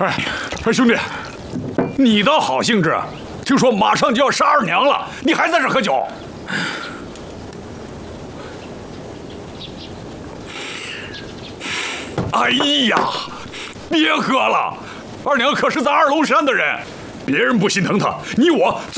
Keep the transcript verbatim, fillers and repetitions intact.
哎，哎，兄弟，你倒好兴致，听说马上就要杀二娘了，你还在这喝酒？哎呀，别喝了，二娘可是在二龙山的人，别人不心疼她，你我总。